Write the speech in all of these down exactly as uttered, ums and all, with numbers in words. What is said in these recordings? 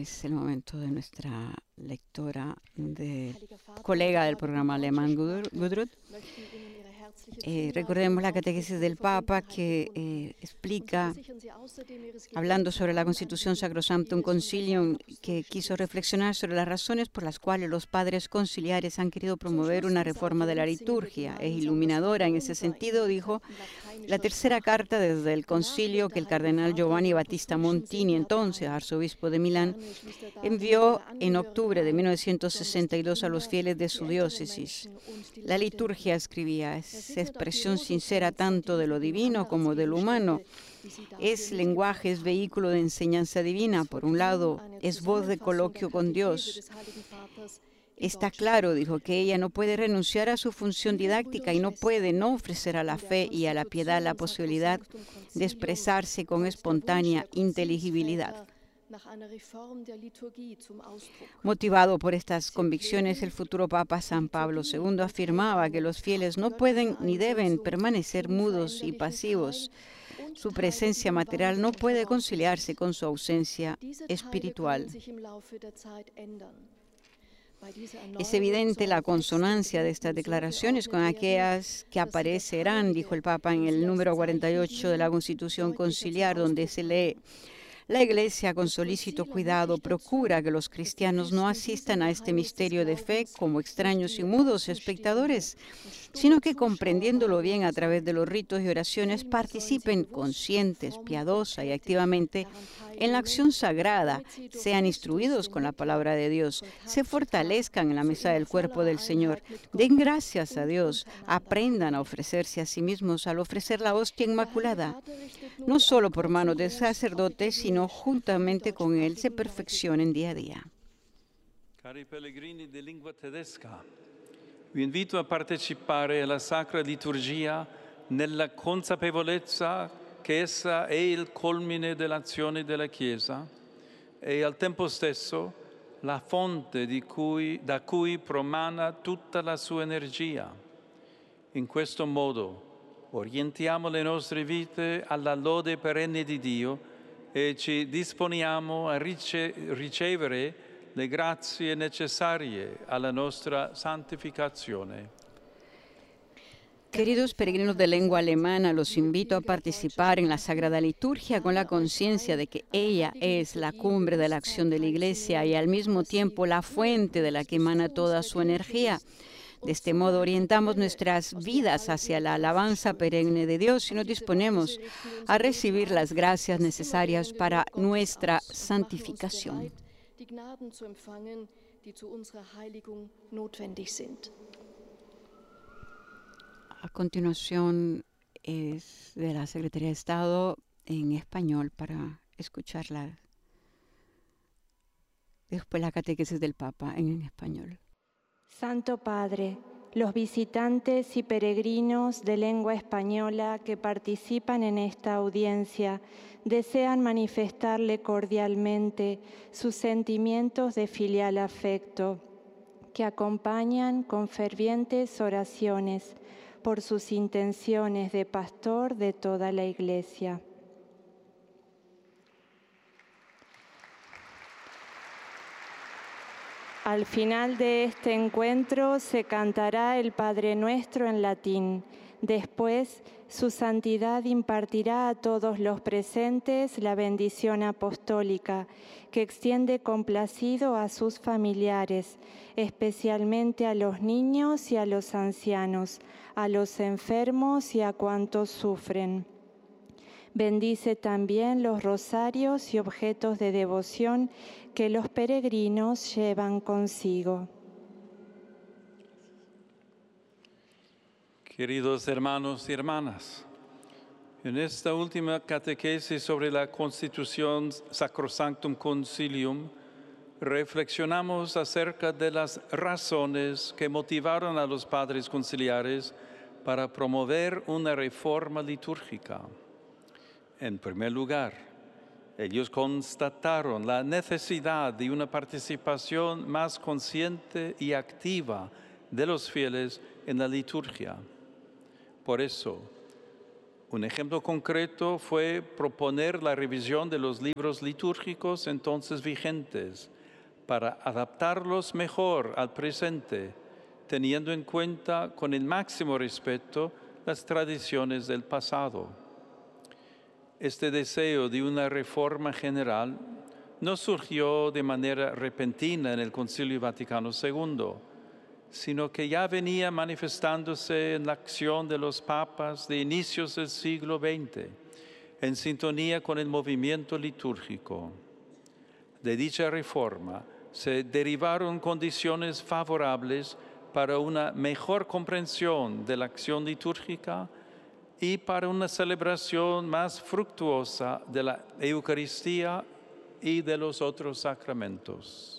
Es el momento de nuestra lectora, de colega del programa alemán Gudrun. Eh, recordemos la catequesis del Papa que eh, explica, hablando sobre la Constitución Sacrosanctum Concilium, que quiso reflexionar sobre las razones por las cuales los padres conciliares han querido promover una reforma de la liturgia. Es iluminadora en ese sentido, dijo, la tercera carta desde el concilio que el cardenal Giovanni Battista Montini, entonces arzobispo de Milán, envió en octubre de mil novecientos sesenta y dos a los fieles de su diócesis. La liturgia, escribía, es expresión sincera tanto de lo divino como de lo humano. Es lenguaje, es vehículo de enseñanza divina. Por un lado, es voz de coloquio con Dios. Está claro, dijo, que ella no puede renunciar a su función didáctica y no puede no ofrecer a la fe y a la piedad la posibilidad de expresarse con espontánea inteligibilidad. Motivado por estas convicciones, el futuro Papa San Pablo segundo afirmaba que los fieles no pueden ni deben permanecer mudos y pasivos. Su presencia material no puede conciliarse con su ausencia espiritual. Es evidente la consonancia de estas declaraciones con aquellas que aparecerán, dijo el Papa en el número cuarenta y ocho de la Constitución Conciliar, donde se lee: la Iglesia, con solícito cuidado, procura que los cristianos no asistan a este misterio de fe como extraños y mudos espectadores, sino que, comprendiéndolo bien a través de los ritos y oraciones, participen conscientes, piadosa y activamente en la acción sagrada, sean instruidos con la palabra de Dios, se fortalezcan en la mesa del cuerpo del Señor, den gracias a Dios, aprendan a ofrecerse a sí mismos al ofrecer la hostia inmaculada, no solo por manos del sacerdote, sino juntamente con él se perfeccionen día a día. Cari pellegrini di lingua tedesca, vi invito a partecipare alla Sacra Liturgia nella consapevolezza che essa è il culmine dell'azione della Chiesa e al tempo stesso la fonte di cui, da cui promana tutta la sua energia. In questo modo orientiamo le nostre vite alla lode perenne di Dio e ci disponiamo a rice- ricevere le grazie necessarie alla nostra santificazione. Queridos peregrinos de lengua alemana, los invito a participar en la Sagrada Liturgia con la conciencia de que ella es la cumbre de la acción de la Iglesia y al mismo tiempo la fuente de la que emana toda su energía. De este modo orientamos nuestras vidas hacia la alabanza perenne de Dios y nos disponemos a recibir las gracias necesarias para nuestra santificación. A continuación es de la Secretaría de Estado en español para escucharla. Después la catequesis del Papa en español. Santo Padre, los visitantes y peregrinos de lengua española que participan en esta audiencia desean manifestarle cordialmente sus sentimientos de filial afecto, que acompañan con fervientes oraciones por sus intenciones de pastor de toda la Iglesia. Al final de este encuentro se cantará el Padre Nuestro en latín. Después, su santidad impartirá a todos los presentes la bendición apostólica, que extiende complacido a sus familiares, especialmente a los niños y a los ancianos, a los enfermos y a cuantos sufren. Bendice también los rosarios y objetos de devoción que los peregrinos llevan consigo. Queridos hermanos y hermanas, en esta última catequesis sobre la Constitución Sacrosanctum Concilium, reflexionamos acerca de las razones que motivaron a los padres conciliares para promover una reforma litúrgica. En primer lugar, ellos constataron la necesidad de una participación más consciente y activa de los fieles en la liturgia. Por eso, Un ejemplo concreto fue proponer la revisión de los libros litúrgicos entonces vigentes para adaptarlos mejor al presente, teniendo en cuenta con el máximo respeto las tradiciones del pasado. Este deseo de una reforma general no surgió de manera repentina en el Concilio Vaticano segundo, sino que ya venía manifestándose en la acción de los papas de inicios del siglo veinte, en sintonía con el movimiento litúrgico. De dicha reforma se derivaron condiciones favorables para una mejor comprensión de la acción litúrgica y para una celebración más fructuosa de la Eucaristía y de los otros sacramentos.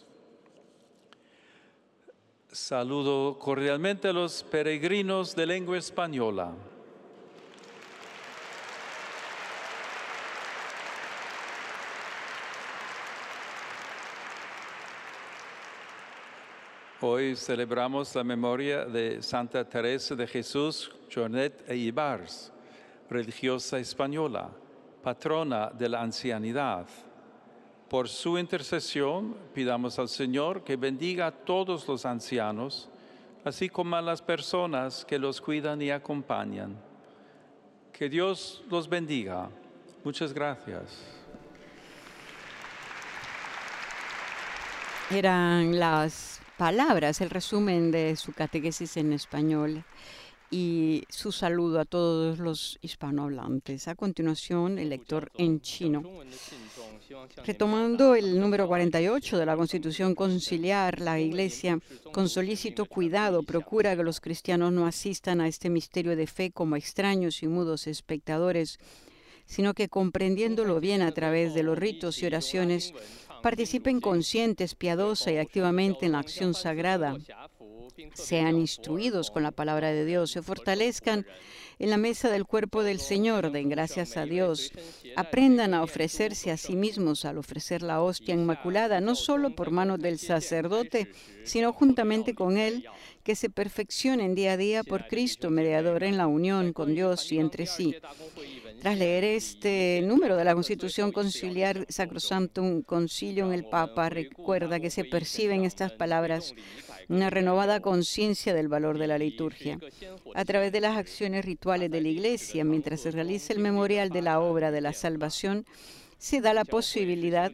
Saludo cordialmente a los peregrinos de lengua española. Hoy celebramos la memoria de Santa Teresa de Jesús Jornet e Ibars, religiosa española, patrona de la ancianidad. Por su intercesión, pidamos al Señor que bendiga a todos los ancianos, así como a las personas que los cuidan y acompañan. Que Dios los bendiga. Muchas gracias. Eran las palabras, el resumen de su catequesis en español y su saludo a todos los hispanohablantes. A continuación, el lector en chino. Retomando el número cuarenta y ocho de la Constitución Conciliar, la Iglesia, con solícito cuidado, procura que los cristianos no asistan a este misterio de fe como extraños y mudos espectadores, sino que comprendiéndolo bien a través de los ritos y oraciones, participen conscientes, piadosa y activamente en la acción sagrada, sean instruidos con la palabra de Dios, se fortalezcan en la mesa del cuerpo del Señor, den gracias a Dios, aprendan a ofrecerse a sí mismos al ofrecer la hostia inmaculada, no solo por manos del sacerdote, sino juntamente con él, que se perfeccionen día a día por Cristo, mediador en la unión con Dios y entre sí. Tras leer este número de la Constitución Conciliar Sacrosanctum Concilium, el Papa recuerda que se perciben estas palabras una renovada conciencia del valor de la liturgia. A través de las acciones rituales de la Iglesia, mientras se realiza el memorial de la obra de la salvación, se da la posibilidad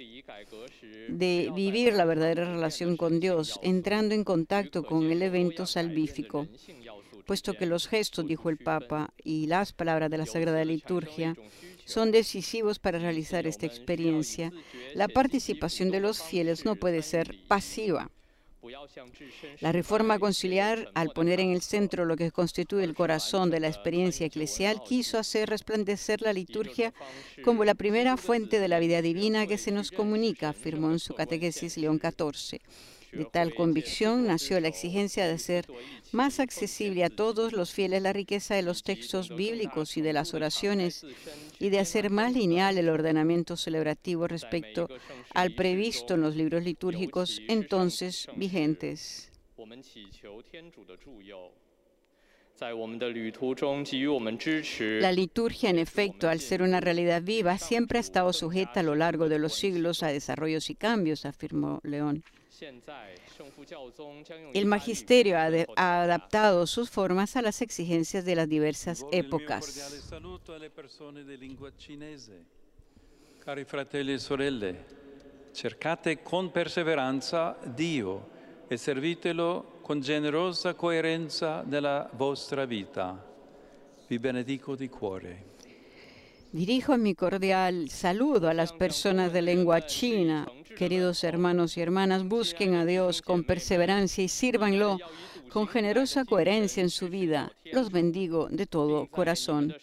de vivir la verdadera relación con Dios, entrando en contacto con el evento salvífico. Puesto que los gestos, dijo el Papa, y las palabras de la Sagrada Liturgia son decisivos para realizar esta experiencia, la participación de los fieles no puede ser pasiva. La reforma conciliar, al poner en el centro lo que constituye el corazón de la experiencia eclesial, quiso hacer resplandecer la liturgia como la primera fuente de la vida divina que se nos comunica, afirmó en su catequesis León catorce. De tal convicción nació la exigencia de hacer más accesible a todos los fieles la riqueza de los textos bíblicos y de las oraciones, y de hacer más lineal el ordenamiento celebrativo respecto al previsto en los libros litúrgicos entonces vigentes. La liturgia, en efecto, al ser una realidad viva, siempre ha estado sujeta a lo largo de los siglos a desarrollos y cambios, afirmó León. El magisterio ha, de, ha adaptado sus formas a las exigencias de las diversas épocas. Cari fratelli e sorelle, cercate con perseveranza Dio e servitelo con generosa coerenza nella vostra vita. Vi benedico di cuore. Dirijo mi cordial saludo a las personas de lengua china. Queridos hermanos y hermanas, busquen a Dios con perseverancia y sírvanlo con generosa coherencia en su vida. Los bendigo de todo corazón.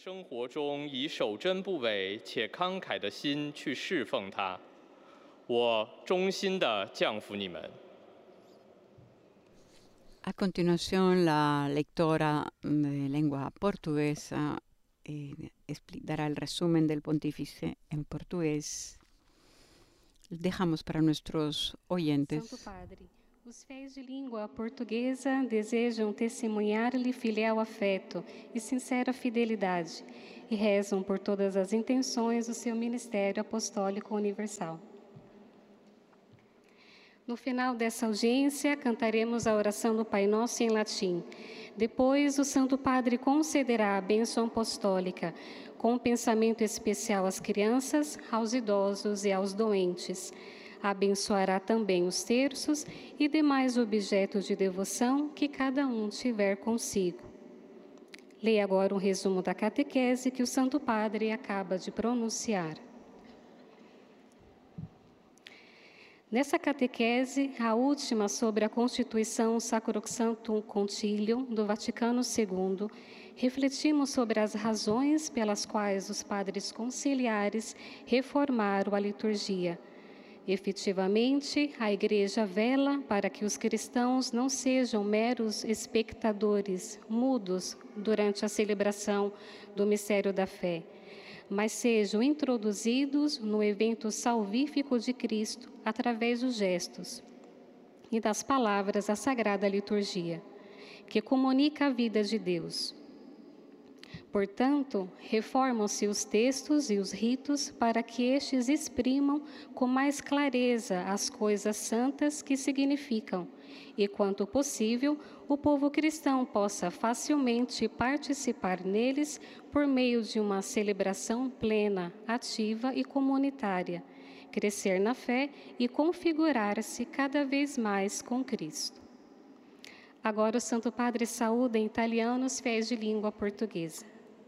A continuación, la lectora de lengua portuguesa eh, dará el resumen del pontífice en portugués. Dejamos para nuestros oyentes. Santo Padre, Os fiéis de língua portuguesa desejam testemunhar-lhe fiel afeto e sincera fidelidade e rezam por todas as intenções do seu ministério apostólico universal. No final dessa audiência, cantaremos a oração do Pai Nosso em latim. Depois, o Santo Padre concederá a bênção apostólica, com um pensamento especial às crianças, aos idosos e aos doentes. Abençoará também os terços e demais objetos de devoção que cada um tiver consigo. Leia agora um resumo da catequese que o Santo Padre acaba de pronunciar. Nessa catequese, a última sobre a Constituição Sacrosanctum Concilium do Vaticano segundo, refletimos sobre as razões pelas quais os padres conciliares reformaram a liturgia. Efetivamente, a Igreja vela para que os cristãos não sejam meros espectadores, mudos, durante a celebração do mistério da fé, mas sejam introduzidos no evento salvífico de Cristo através dos gestos e das palavras da Sagrada Liturgia, que comunica a vida de Deus. Portanto, reformam-se os textos e os ritos para que estes exprimam com mais clareza as coisas santas que significam, e, quanto possível, o povo cristão possa facilmente participar neles por meio de uma celebração plena, ativa e comunitária, crescer na fé e configurar-se cada vez mais com Cristo. Agora o Santo Padre saúda em italiano os fiéis de língua portuguesa.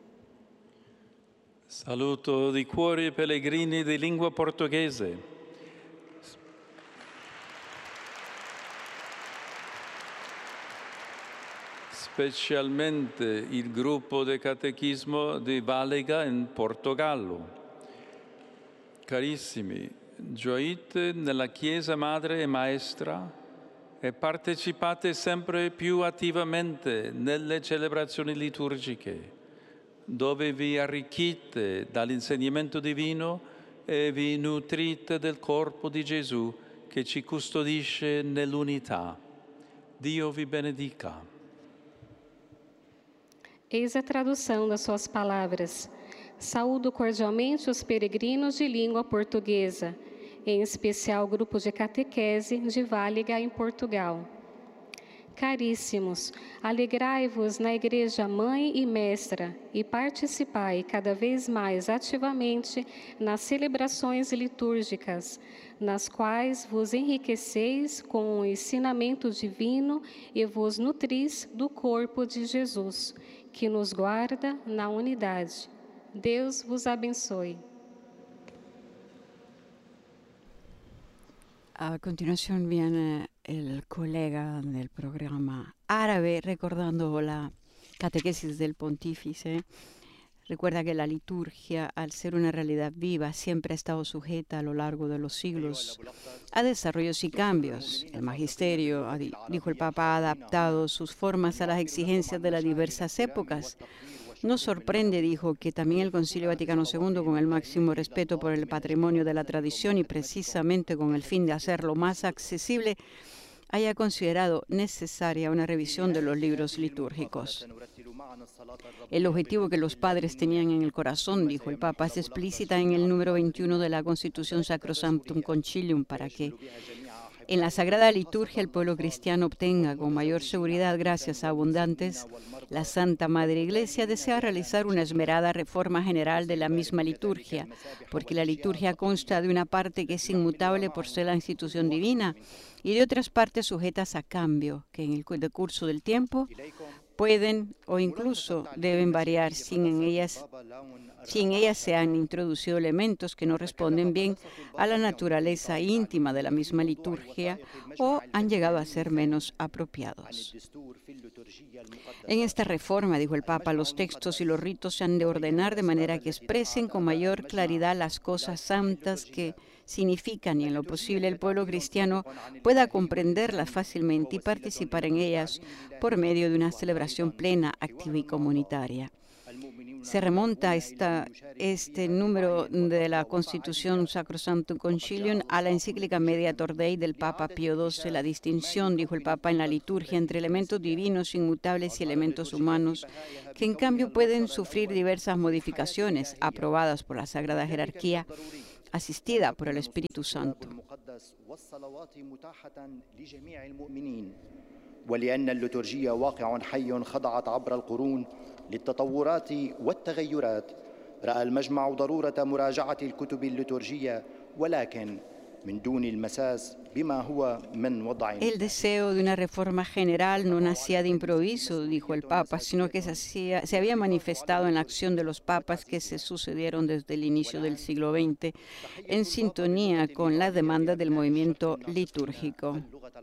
Saluto di cuore i pellegrini di lingua portoghese. Specialmente il gruppo di catechismo di Vallega in Portogallo. Carissimi, gioite nella Chiesa Madre e Maestra e partecipate sempre più attivamente nelle celebrazioni liturgiche, dove vi arricchite dall'insegnamento divino e vi nutrite del corpo di Gesù che ci custodisce nell'unità. Dio vi benedica. Eis a tradução das suas palavras. Saúdo cordialmente os peregrinos de língua portuguesa, em especial o grupo de catequese de Váliga, em Portugal. Caríssimos, alegrai-vos na Igreja Mãe e Mestra e participai cada vez mais ativamente nas celebrações litúrgicas, nas quais vos enriqueceis com o ensinamento divino e vos nutris do corpo de Jesus, que nos guarda na unidade. Deus vos abençoe. A continuación viene el colega del programa árabe recordando la catequesis del pontífice. Recuerda que la liturgia, al ser una realidad viva, siempre ha estado sujeta a lo largo de los siglos a desarrollos y cambios. El magisterio, dijo el Papa, ha adaptado sus formas a las exigencias de las diversas épocas. Nos sorprende, dijo, que también el Concilio Vaticano segundo, con el máximo respeto por el patrimonio de la tradición y precisamente con el fin de hacerlo más accesible, haya considerado necesaria una revisión de los libros litúrgicos. El objetivo que los padres tenían en el corazón, dijo el Papa, es explícita en el número veintiuno de la Constitución Sacrosanctum Concilium, para que en la Sagrada Liturgia el pueblo cristiano obtenga con mayor seguridad gracias abundantes. La Santa Madre Iglesia desea realizar una esmerada reforma general de la misma liturgia, porque la liturgia consta de una parte que es inmutable por ser la institución divina y de otras partes sujetas a cambio, que en el curso del tiempo pueden o incluso deben variar sin en ellas si en ellas se han introducido elementos que no responden bien a la naturaleza íntima de la misma liturgia o han llegado a ser menos apropiados. En esta reforma, dijo el Papa, los textos y los ritos se han de ordenar de manera que expresen con mayor claridad las cosas santas que significan y en lo posible el pueblo cristiano pueda comprenderlas fácilmente y participar en ellas por medio de una celebración plena, activa y comunitaria. se remonta esta, este número de la Constitución Sacrosanctum Concilium a la encíclica Mediator Dei del Papa Pío doce, la distinción, dijo el Papa, en la liturgia entre elementos divinos inmutables y elementos humanos, que en cambio pueden sufrir diversas modificaciones aprobadas por la Sagrada Jerarquía, asistida por el Espíritu Santo. ولأن الليتورجية واقع حي خضعت عبر القرون للتطورات والتغيرات رأى المجمع ضرورة مراجعة الكتب الليتورجية ولكن من دون المساس بما هو من وضع. El deseo de una reforma general no nacía de improviso, dijo el Papa, sino que se, hacía, se había manifestado en la acción de los papas que se sucedieron desde el inicio del siglo veinte, en sintonía con la demanda del movimiento litúrgico.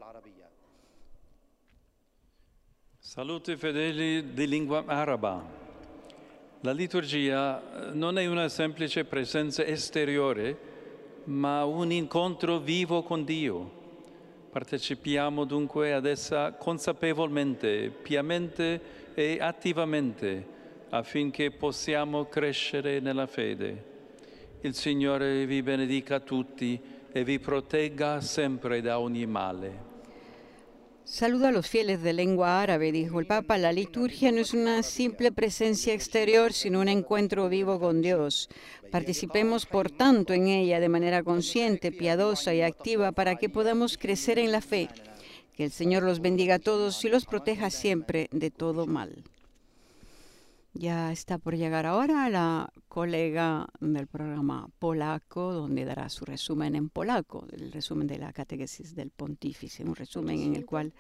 Salute fedeli di lingua araba. La liturgia non è una semplice presenza esteriore, ma un incontro vivo con Dio. Partecipiamo dunque ad essa consapevolmente, piamente e attivamente, affinché possiamo crescere nella fede. Il Signore vi benedica tutti e vi protegga sempre da ogni male. Saludo a los fieles de lengua árabe, dijo el Papa. La liturgia no es una simple presencia exterior, sino un encuentro vivo con Dios. Participemos, por tanto, en ella de manera consciente, piadosa y activa para que podamos crecer en la fe. Que el Señor los bendiga a todos y los proteja siempre de todo mal. Ya está por llegar ahora la colega del programa polaco, donde dará su resumen en polaco, el resumen de la catequesis del pontífice, un resumen en el cual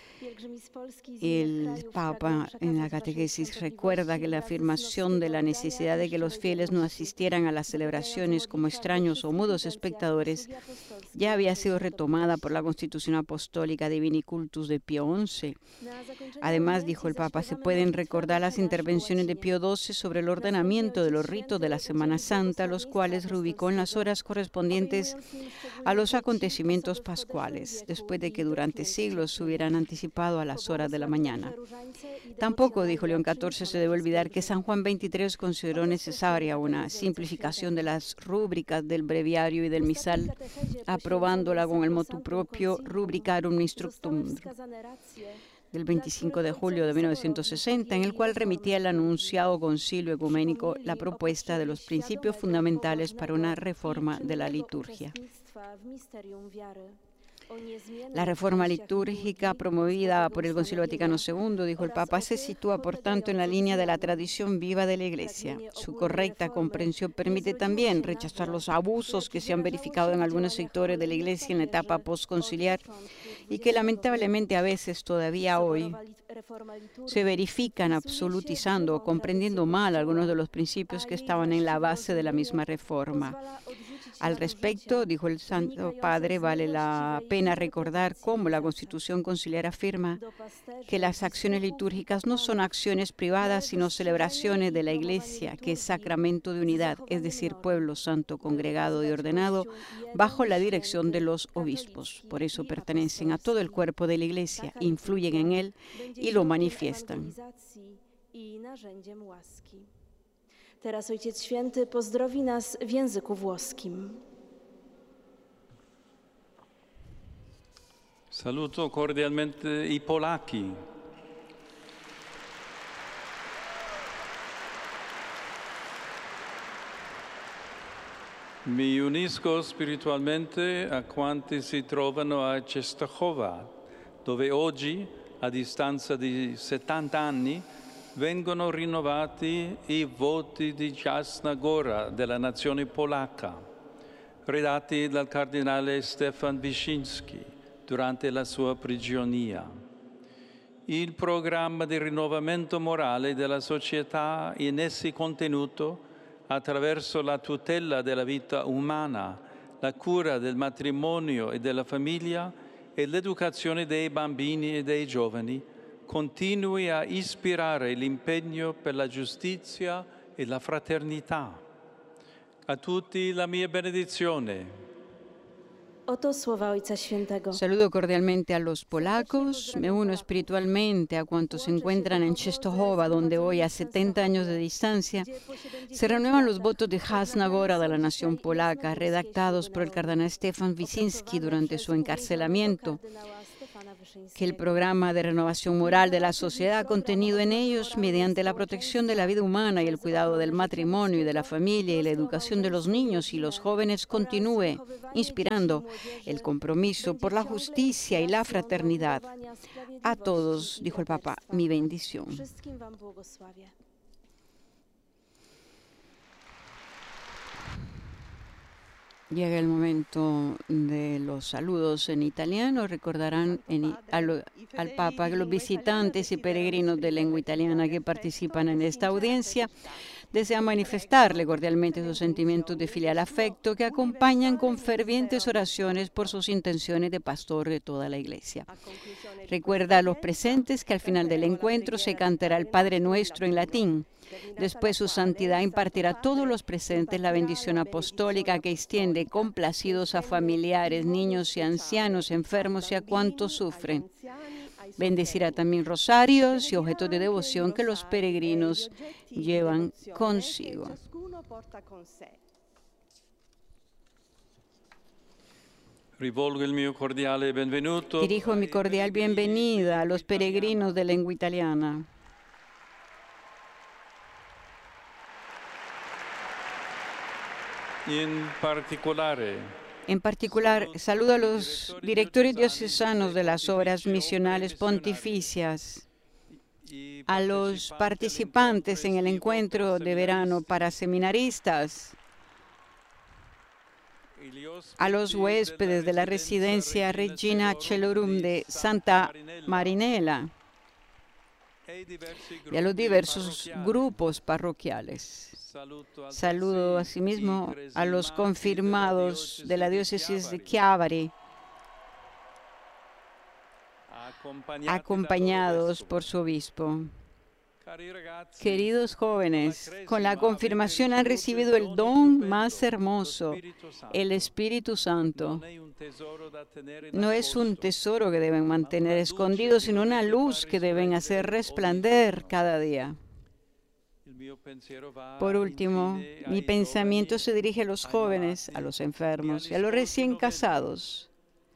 el Papa en la catequesis recuerda que la afirmación de la necesidad de que los fieles no asistieran a las celebraciones como extraños o mudos espectadores ya había sido retomada por la Constitución Apostólica Divini Cultus de Pío once. Además, dijo el Papa, se pueden recordar las intervenciones de Pío doce sobre el ordenamiento de los ritos de la Semana Santa, los cuales reubicó en las horas correspondientes a los acontecimientos pascuales, después de que durante siglos se hubieran anticipado a las horas de la mañana. Tampoco, dijo León catorce, se debe olvidar que San Juan veintitrés consideró necesaria una simplificación de las rúbricas del breviario y del misal, aprobándola con el motu propio Rubricarum Instructum del veinticinco de julio de mil novecientos sesenta, en el cual remitía el anunciado concilio ecuménico la propuesta de los principios fundamentales para una reforma de la liturgia. La reforma litúrgica promovida por el Concilio Vaticano segundo, dijo el Papa, se sitúa por tanto en la línea de la tradición viva de la Iglesia. Su correcta comprensión permite también rechazar los abusos que se han verificado en algunos sectores de la Iglesia en la etapa postconciliar y que lamentablemente a veces todavía hoy se verifican absolutizando o comprendiendo mal algunos de los principios que estaban en la base de la misma reforma. Al respecto, dijo el Santo Padre, vale la pena recordar cómo la Constitución Conciliar afirma que las acciones litúrgicas no son acciones privadas, sino celebraciones de la Iglesia, que es sacramento de unidad, es decir, pueblo santo, congregado y ordenado, bajo la dirección de los obispos. Por eso pertenecen a todo el cuerpo de la Iglesia, influyen en él y lo manifiestan. Teraz Ojciec Święty pozdrowi nas w języku włoskim. Saluto cordialmente i polacchi. Mi unisco spiritualmente a quanti si trovano a Częstochowa, dove oggi, a distanza di settanta anni, vengono rinnovati i voti di Jasna Góra della nazione polacca, redatti dal cardinale Stefan Wyszynski durante la sua prigionia. Il programma di rinnovamento morale della società in essi contenuto attraverso la tutela della vita umana, la cura del matrimonio e della famiglia e l'educazione dei bambini e dei giovani continui a ispirare l'impegno per la giustizia e la fraternità. A tutti la mia benedizione. Oto słowa Ojca Świętego. Saludo cordialmente a los polacos, me uno espiritualmente a cuantos se encuentran en Czestochowa, donde hoy, a setenta años de distancia, se renuevan los votos de Jasna Góra de la nación polaca, redactados por el cardenal Stefan Wyszyński durante su encarcelamiento, que el programa de renovación moral de la sociedad contenido en ellos mediante la protección de la vida humana y el cuidado del matrimonio y de la familia y la educación de los niños y los jóvenes continúe inspirando el compromiso por la justicia y la fraternidad. A todos, dijo el Papa, mi bendición. Llega el momento de los saludos en italiano. Recordarán en, a lo, al Papa que los visitantes y peregrinos de lengua italiana que participan en esta audiencia desean manifestarle cordialmente sus sentimientos de filial afecto que acompañan con fervientes oraciones por sus intenciones de pastor de toda la Iglesia. Recuerda a los presentes que al final del encuentro se cantará el Padre Nuestro en latín. Después su santidad impartirá a todos los presentes la bendición apostólica que extiende complacidos a familiares, niños y ancianos, enfermos y a cuantos sufren. Bendecirá también rosarios y objetos de devoción que los peregrinos llevan consigo. Dirijo mi cordial bienvenida a los peregrinos de lengua italiana. In particolare, En particular, saludo a los directores diocesanos de las obras misionales pontificias, a los participantes en el encuentro de verano para seminaristas, a los huéspedes de la residencia Regina Celorum de Santa Marinella y a los diversos grupos parroquiales. Saludo asimismo a los confirmados de la diócesis de Chiavari, acompañados por su obispo. Queridos jóvenes, con la confirmación han recibido el don más hermoso, el Espíritu Santo. No es un tesoro que deben mantener escondido, sino una luz que deben hacer resplandecer cada día. Por último, mi pensamiento se dirige a los jóvenes, a los enfermos y a los recién casados.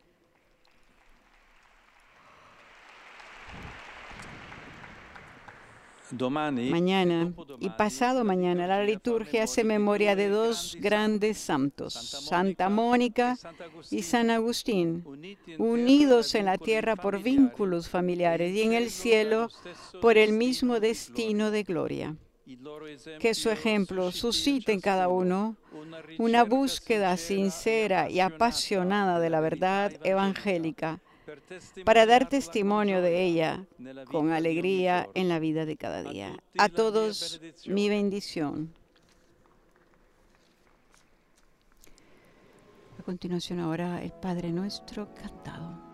Mañana y pasado mañana la liturgia hace memoria de dos grandes santos, Santa Mónica y San Agustín, unidos en la tierra por vínculos familiares y en el cielo por el mismo destino de gloria. Que su ejemplo suscite en cada uno una búsqueda sincera y apasionada de la verdad evangélica para dar testimonio de ella con alegría en la vida de cada día. A todos, mi bendición. A continuación ahora el Padre Nuestro cantado.